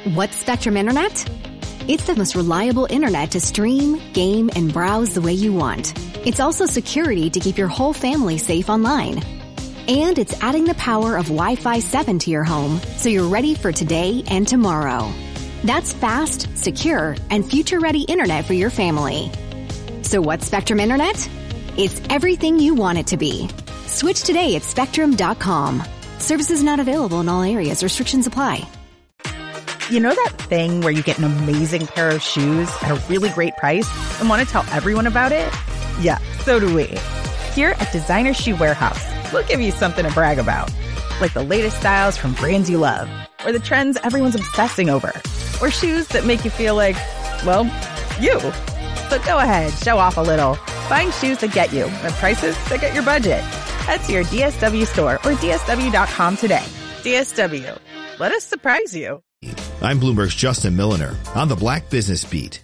What's Spectrum Internet? It's the most reliable internet to stream, game, and browse the way you want. It's also security to keep your whole family safe online. And it's adding the power of Wi-Fi 7 to your home so you're ready for today and tomorrow. That's fast, secure, and future-ready internet for your family. So what's Spectrum Internet? It's everything you want it to be. Switch today at Spectrum.com. Services not available in all areas. Restrictions apply. You know that thing where you get an amazing pair of shoes at a really great price and want to tell everyone about it? Yeah, so do we. Here at Designer Shoe Warehouse, we'll give you something to brag about. Like the latest styles from brands you love, or the trends everyone's obsessing over, or shoes that make you feel like, well, you. So go ahead, show off a little. Find shoes that get you at prices that get your budget. Head to your DSW store or DSW.com today. DSW. Let us surprise you. I'm Bloomberg's Justin Milliner on the Black Business Beat.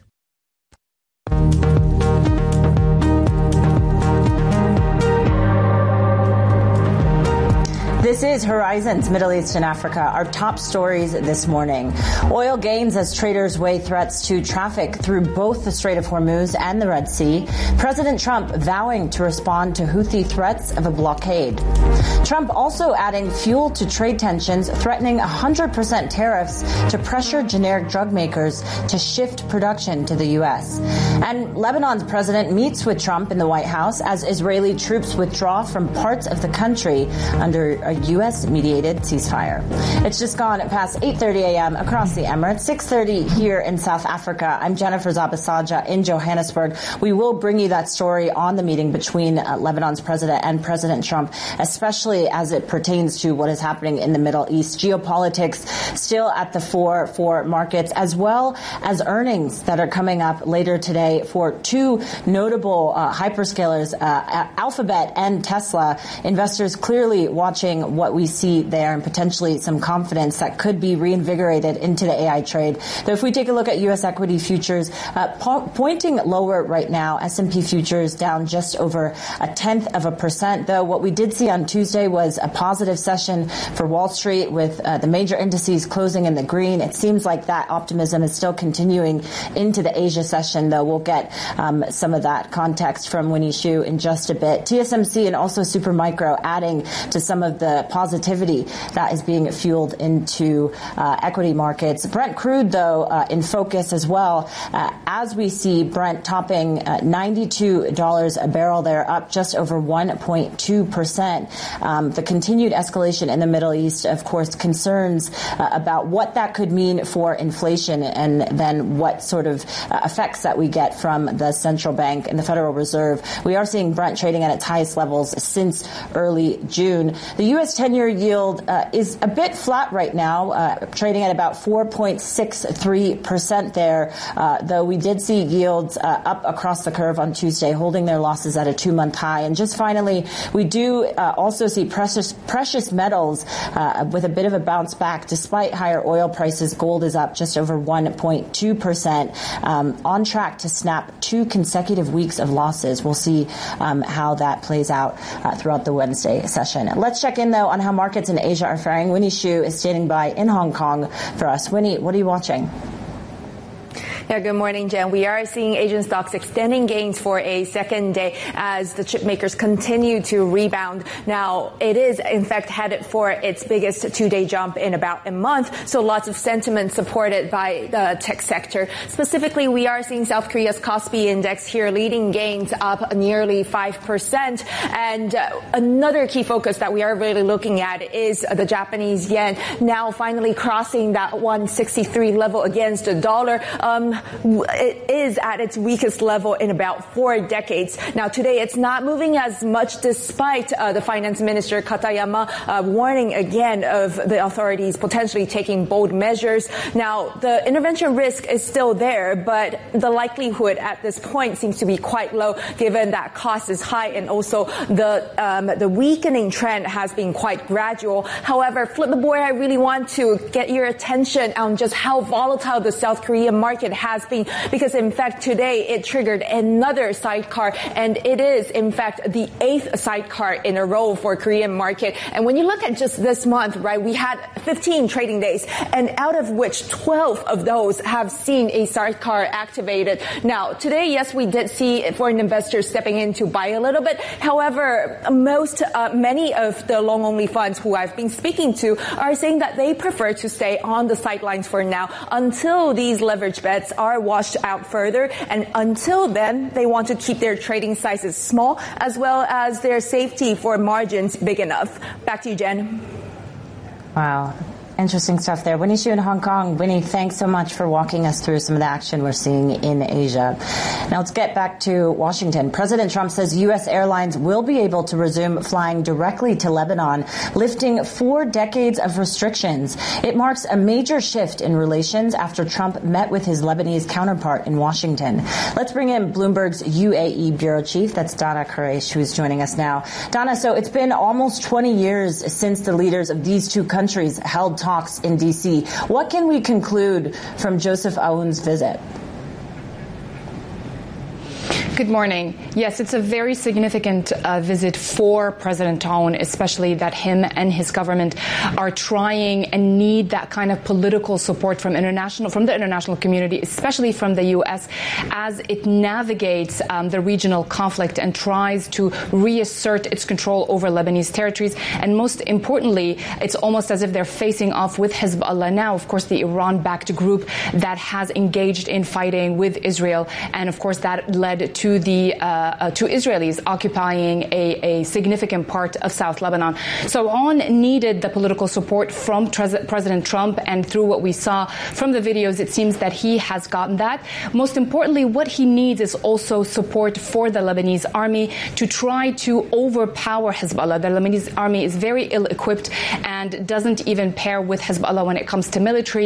This is Horizons Middle East and Africa. Our top stories this morning. Oil gains as traders weigh threats to traffic through both the Strait of Hormuz and the Red Sea. President Trump vowing to respond to Houthi threats of a blockade. Trump also adding fuel to trade tensions, threatening 100% tariffs to pressure generic drug makers to shift production to the U.S. And Lebanon's president meets with Trump in the White House as Israeli troops withdraw from parts of the country under a U.S.-mediated ceasefire. It's just gone past 8:30 a.m. across the Emirates, 6:30 here in South Africa. I'm Jennifer Zabasaja in Johannesburg. We will bring you that story on the meeting between Lebanon's president and President Trump, especially as it pertains to what is happening in the Middle East. Geopolitics still at the fore for markets, as well as earnings that are coming up later today for two notable hyperscalers, Alphabet and Tesla. Investors clearly watching what we see there and potentially some confidence that could be reinvigorated into the AI trade. Though if we take a look at U.S. equity futures, pointing lower right now, S&P futures down just over 0.1%. Though what we did see on Tuesday was a positive session for Wall Street with the major indices closing in the green. It seems like that optimism is still continuing into the Asia session, though we'll get some of that context from Winnie Xu in just a bit. TSMC and also Supermicro adding to some of the positivity that is being fueled into equity markets. Brent crude, though, in focus as well, as we see Brent topping $92 a barrel there, up just over 1.2%. The continued escalation in the Middle East, of course, concerns about what that could mean for inflation and then what sort of effects that we get from the central bank and the Federal Reserve. We are seeing Brent trading at its highest levels since early June. The U.S. 10-year yield is a bit flat right now, trading at about 4.63% there, though we did see yields up across the curve on Tuesday, holding their losses at a 2-month high. And just finally, we do also see precious metals with a bit of a bounce back. Despite higher oil prices, gold is up just over 1.2%, on track to snap 2 consecutive weeks of losses. We'll see how that plays out throughout the Wednesday session. Let's check in, though, on how markets in Asia are faring. Winnie Xu is standing by in Hong Kong for us. Winnie, what are you watching? Yeah, good morning, Jen. We are seeing Asian stocks extending gains for a second day as the chip makers continue to rebound. Now, it is, in fact, headed for its biggest 2-day jump in about a month, so lots of sentiment supported by the tech sector. Specifically, we are seeing South Korea's Kospi index here leading gains up nearly 5%. And another key focus that we are really looking at is the Japanese yen, now finally crossing that 163 level against the dollar. It is at its weakest level in about 4 decades. Now, today it's not moving as much despite the finance minister Katayama warning again of the authorities potentially taking bold measures. Now, the intervention risk is still there, but the likelihood at this point seems to be quite low given that cost is high and also the weakening trend has been quite gradual. However, flip the board, I really want to get your attention on just how volatile the South Korean market has has been, because in fact today it triggered another sidecar, and it is in fact the 8th sidecar in a row for Korean market. And when you look at just this month, right, we had 15 trading days, and out of which 12 of those have seen a sidecar activated. Now today, yes, we did see foreign investors stepping in to buy a little bit. However, many of the long-only funds who I've been speaking to are saying that they prefer to stay on the sidelines for now until these leverage bets are washed out further. And until then, they want to keep their trading sizes small as well as their safety for margins big enough. Back to you, Jen. Wow. Interesting stuff there. Winnie Xu in Hong Kong. Winnie, thanks so much for walking us through some of the action we're seeing in Asia. Now let's get back to Washington. President Trump says U.S. airlines will be able to resume flying directly to Lebanon, lifting 4 decades of restrictions. It marks a major shift in relations after Trump met with his Lebanese counterpart in Washington. Let's bring in Bloomberg's UAE bureau chief. That's Dana Qureshi, who's joining us now. Dana, so it's been almost 20 years since the leaders of these two countries held talks in D.C. What can we conclude from Joseph Aoun's visit? Good morning. Yes, it's a very significant visit for President Aoun, especially that him and his government are trying and need that kind of political support from the international community, especially from the U.S., as it navigates the regional conflict and tries to reassert its control over Lebanese territories. And most importantly, it's almost as if they're facing off with Hezbollah now, of course, the Iran-backed group that has engaged in fighting with Israel. And of course, that led to Israelis occupying a significant part of South Lebanon. So Aoun needed the political support from President Trump, and through what we saw from the videos, it seems that he has gotten that. Most importantly, what he needs is also support for the Lebanese army to try to overpower Hezbollah. The Lebanese army is very ill-equipped and doesn't even pair with Hezbollah when it comes to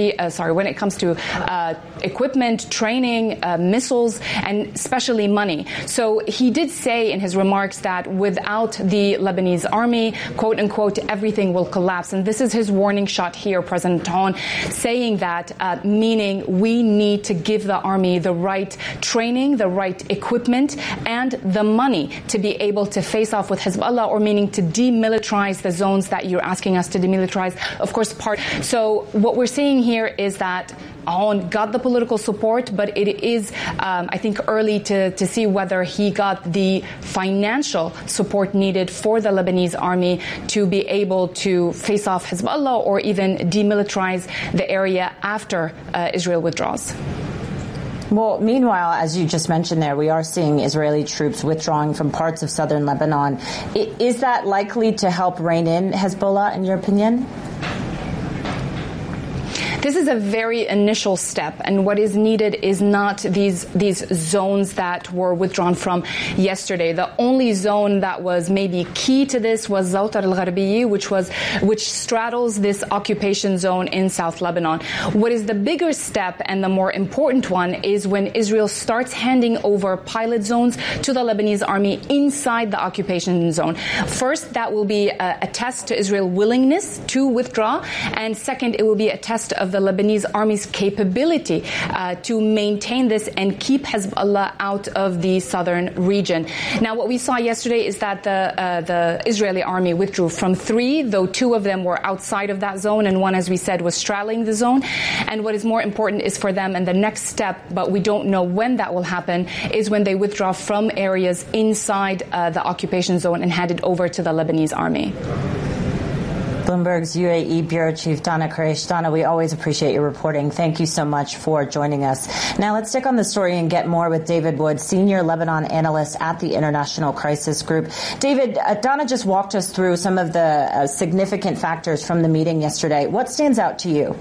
equipment, training, missiles, and especially money. So he did say in his remarks that without the Lebanese army, quote unquote, everything will collapse. And this is his warning shot here, President Aoun, saying that, meaning we need to give the army the right training, the right equipment, and the money to be able to face off with Hezbollah, or meaning to demilitarize the zones that you're asking us to demilitarize. Of course, so what we're seeing here is that Aoun got the political support, but it is, I think, early to see whether he got the financial support needed for the Lebanese army to be able to face off Hezbollah or even demilitarize the area after Israel withdraws. Well, meanwhile, as you just mentioned there, we are seeing Israeli troops withdrawing from parts of southern Lebanon. Is that likely to help rein in Hezbollah, in your opinion? This is a very initial step, and what is needed is not these zones that were withdrawn from yesterday. The only zone that was maybe key to this was Zawtar al-Gharbiyi, which straddles this occupation zone in South Lebanon. What is the bigger step and the more important one is when Israel starts handing over pilot zones to the Lebanese army inside the occupation zone. First, that will be a test to Israel's willingness to withdraw, and second, it will be a test of the Lebanese army's capability to maintain this and keep Hezbollah out of the southern region. Now, what we saw yesterday is that the Israeli army withdrew from 3, though 2 of them were outside of that zone, and 1, as we said, was straddling the zone. And what is more important is for them, and the next step, but we don't know when that will happen, is when they withdraw from areas inside the occupation zone and hand it over to the Lebanese army. Bloomberg's UAE bureau chief Dana Qureshi. Dana, we always appreciate your reporting. Thank you so much for joining us. Now let's stick on the story and get more with David Wood, senior Lebanon analyst at the International Crisis Group. David, Dana just walked us through some of the significant factors from the meeting yesterday. What stands out to you?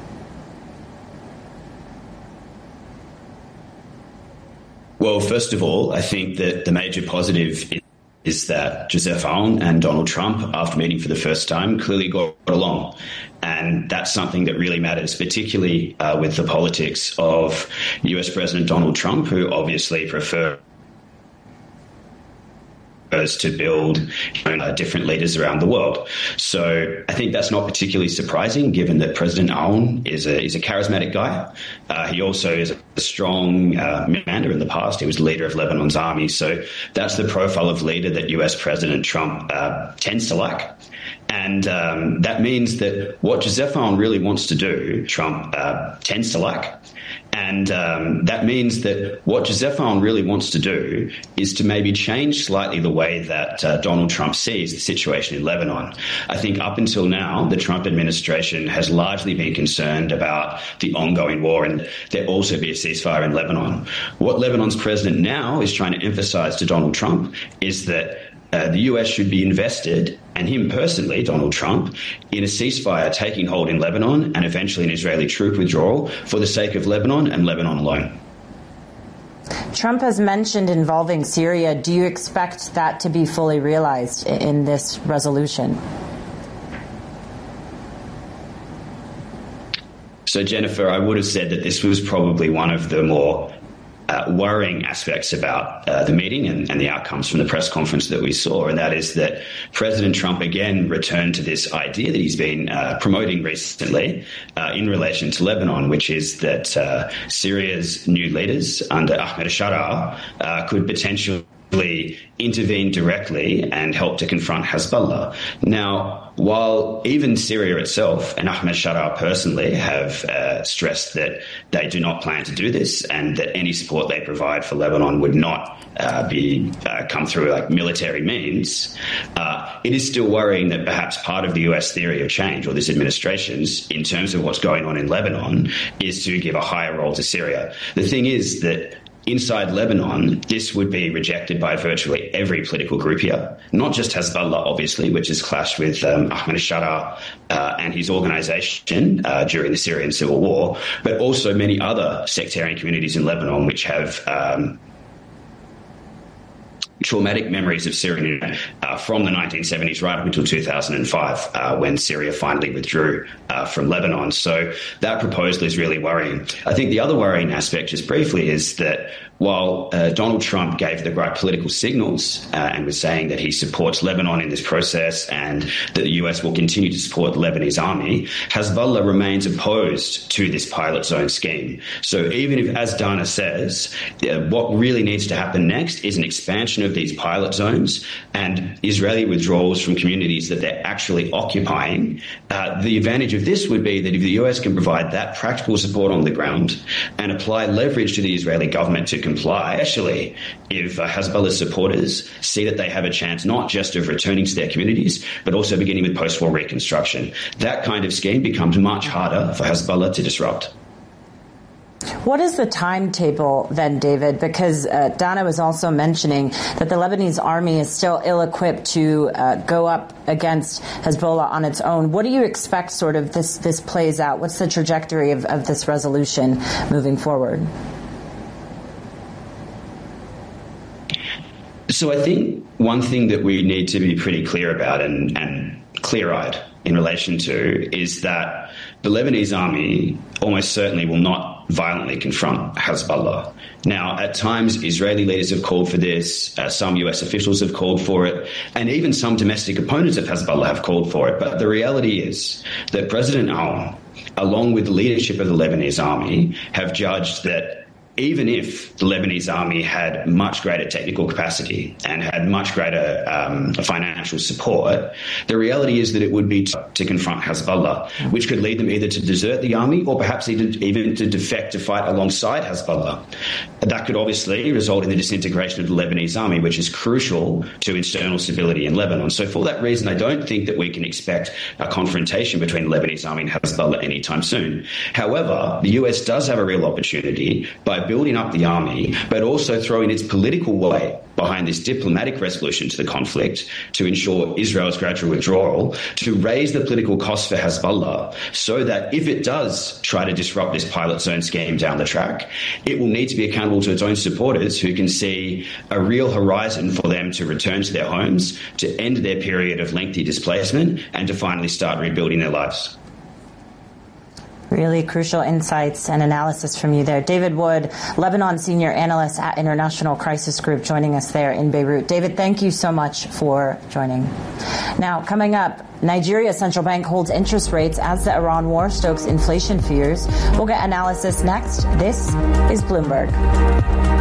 Well, first of all, I think that the major positive is that Joseph Aoun and Donald Trump, after meeting for the first time, clearly got along. And that's something that really matters, particularly with the politics of US President Donald Trump, who obviously prefers to build different leaders around the world. So I think that's not particularly surprising, given that President Aoun is a charismatic guy. He also is a strong commander in the past. He was the leader of Lebanon's army. So that's the profile of leader that US President Trump tends to like. And that means that what Joseph Aoun really wants to do, Trump tends to like. And that means that what Joseph Aoun really wants to do is to maybe change slightly the way that Donald Trump sees the situation in Lebanon. I think up until now, the Trump administration has largely been concerned about the ongoing war and there also be a ceasefire in Lebanon. What Lebanon's president now is trying to emphasize to Donald Trump is that the US should be invested, and him personally, Donald Trump, in a ceasefire taking hold in Lebanon and eventually an Israeli troop withdrawal for the sake of Lebanon and Lebanon alone. Trump has mentioned involving Syria. Do you expect that to be fully realized in this resolution? So, Jennifer, I would have said that this was probably one of the more worrying aspects about the meeting and the outcomes from the press conference that we saw, and that is that President Trump again returned to this idea that he's been promoting recently in relation to Lebanon, which is that Syria's new leaders under Ahmed al-Sharaa could potentially intervene directly and help to confront Hezbollah. Now, while even Syria itself and Ahmed al-Sharaa personally have stressed that they do not plan to do this and that any support they provide for Lebanon would not come through like military means, it is still worrying that perhaps part of the US theory of change, or this administration's, in terms of what's going on in Lebanon, is to give a higher role to Syria. The thing is that inside Lebanon, this would be rejected by virtually every political group here, not just Hezbollah, obviously, which has clashed with Ahmed al-Sharaa and his organisation during the Syrian civil war, but also many other sectarian communities in Lebanon which have traumatic memories of Syria from the 1970s right up until 2005 when Syria finally withdrew from Lebanon. So that proposal is really worrying. I think the other worrying aspect, just briefly, is that while Donald Trump gave the right political signals and was saying that he supports Lebanon in this process and that the US will continue to support the Lebanese army, Hezbollah remains opposed to this pilot zone scheme. So even if, as Dana says, what really needs to happen next is an expansion of these pilot zones and Israeli withdrawals from communities that they're actually occupying, the advantage of this would be that if the US can provide that practical support on the ground and apply leverage to the Israeli government to comply, especially if Hezbollah's supporters see that they have a chance not just of returning to their communities, but also beginning with post-war reconstruction, that kind of scheme becomes much harder for Hezbollah to disrupt. What is the timetable then, David? Because Dana was also mentioning that the Lebanese army is still ill-equipped to go up against Hezbollah on its own. What do you expect sort of this plays out? What's the trajectory of this resolution moving forward? So I think one thing that we need to be pretty clear about and clear-eyed in relation to is that the Lebanese army almost certainly will not violently confront Hezbollah. Now, at times, Israeli leaders have called for this, some US officials have called for it, and even some domestic opponents of Hezbollah have called for it. But the reality is that President Aoun, along with the leadership of the Lebanese army, have judged that even if the Lebanese army had much greater technical capacity and had much greater financial support, the reality is that it would be to confront Hezbollah, which could lead them either to desert the army or perhaps even to defect to fight alongside Hezbollah. That could obviously result in the disintegration of the Lebanese army, which is crucial to internal stability in Lebanon. So for that reason, I don't think that we can expect a confrontation between the Lebanese army and Hezbollah anytime soon. However, the US does have a real opportunity by building up the army, but also throwing its political weight behind this diplomatic resolution to the conflict to ensure Israel's gradual withdrawal, to raise the political costs for Hezbollah so that if it does try to disrupt this pilot zone scheme down the track, it will need to be accountable to its own supporters who can see a real horizon for them to return to their homes, to end their period of lengthy displacement, and to finally start rebuilding their lives. Really crucial insights and analysis from you there. David Wood, Lebanon senior analyst at International Crisis Group, joining us there in Beirut. David, thank you so much for joining. Now, coming up, Nigeria's central bank holds interest rates as the Iran war stokes inflation fears. We'll get analysis next. This is Bloomberg.